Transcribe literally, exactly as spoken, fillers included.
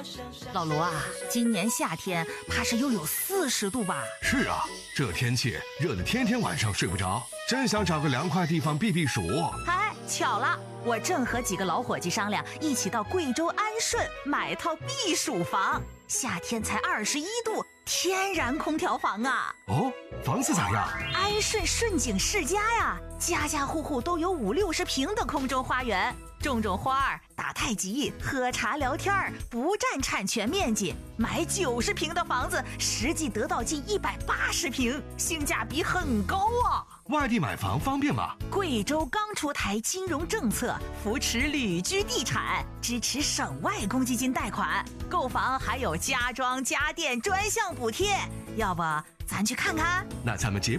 老卢啊，今年夏天怕是又有四十度吧？ 是啊，这天气热得天天晚上睡不着，真想找个凉快地方避避暑。 哎，巧了，我正和几个老伙计商量，一起到贵州安顺买套避暑房。夏天才二十一度，天然空调房啊！ 哦，房子咋样？ 安顺顺景世家呀，家家户户都有五六十平的空中花园，种种花儿，打太极，喝茶聊天，不占产权面积。买九十平的房子，实际得到近一百八十平，性价比很高啊！ 外地买房方便吗？ 贵州刚出台金融政策，扶持旅居地产，支持省外公积金贷款，购房还有家装家电专项补贴。要不咱去看看？ 那咱们节